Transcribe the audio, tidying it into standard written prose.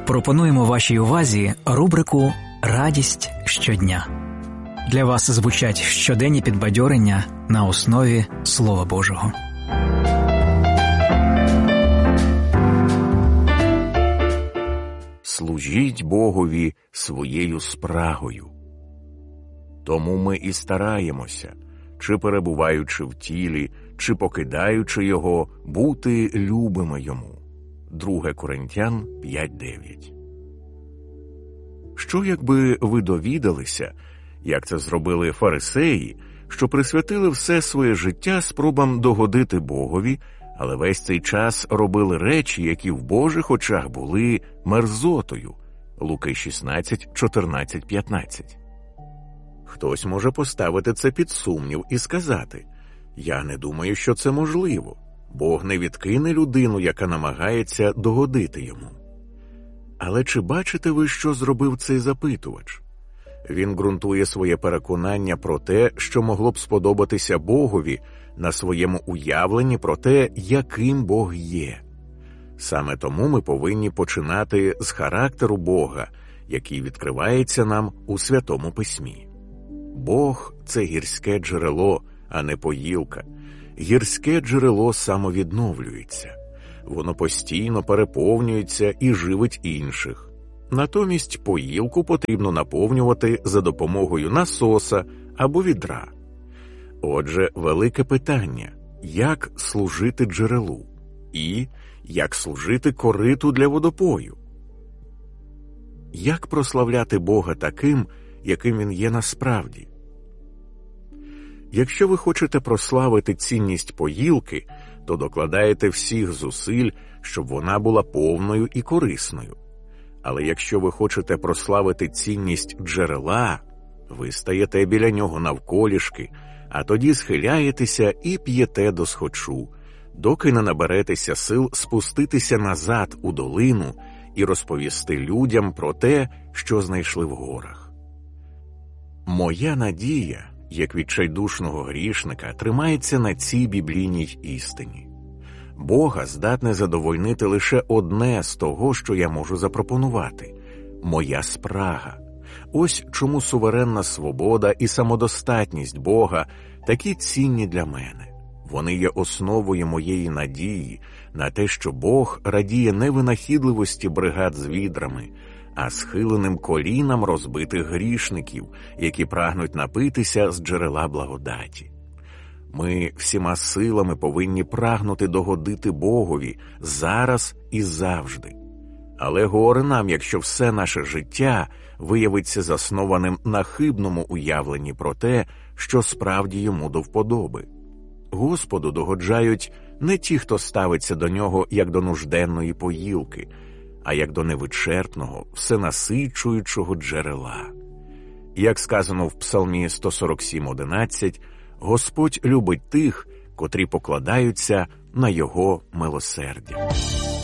Пропонуємо вашій увазі рубрику «Радість щодня». Для вас звучать щоденні підбадьорення на основі Слова Божого. Служіть Богові своєю спрагою. Тому ми і стараємося, чи перебуваючи в тілі, чи покидаючи його, бути любими йому. 2 Коринтян 5:9. Що якби ви довідалися, як це зробили фарисеї, що присвятили все своє життя спробам догодити Богові, але весь цей час робили речі, які в Божих очах були мерзотою. Луки 16, 14, 15. Хтось може поставити це під сумнів і сказати: «Я не думаю, що це можливо. Бог не відкине людину, яка намагається догодити йому». Але чи бачите ви, що зробив цей запитувач? Він ґрунтує своє переконання про те, що могло б сподобатися Богові, на своєму уявленні про те, яким Бог є. Саме тому ми повинні починати з характеру Бога, який відкривається нам у Святому Письмі. Бог – це гірське джерело, а не поїлка. Гірське джерело самовідновлюється. Воно постійно переповнюється і живить інших. Натомість поїлку потрібно наповнювати за допомогою насоса або відра. Отже, велике питання – як служити джерелу? І як служити кориту для водопою? Як прославляти Бога таким, яким Він є насправді? Якщо ви хочете прославити цінність поїлки, то докладаєте всіх зусиль, щоб вона була повною і корисною. Але якщо ви хочете прославити цінність джерела, ви стаєте біля нього навколішки, а тоді схиляєтеся і п'єте досхочу, доки не наберетеся сил спуститися назад у долину і розповісти людям про те, що знайшли в горах. Моя надія, як відчайдушного грішника, тримається на цій біблійній істині. Бога здатне задовольнити лише одне з того, що я можу запропонувати – моя спрага. Ось чому суверенна свобода і самодостатність Бога такі цінні для мене. Вони є основою моєї надії на те, що Бог радіє не винахідливості бригад з відрами, а схиленим колінам розбитих грішників, які прагнуть напитися з джерела благодаті. Ми всіма силами повинні прагнути догодити Богові зараз і завжди. Але горе нам, якщо все наше життя виявиться заснованим на хибному уявленні про те, що справді йому до вподоби. Господу догоджають не ті, хто ставиться до нього як до нужденної поїлки, а як до невичерпного, всенасичуючого джерела. Як сказано в Псалмі 147:11, Господь любить тих, котрі покладаються на Його милосердя.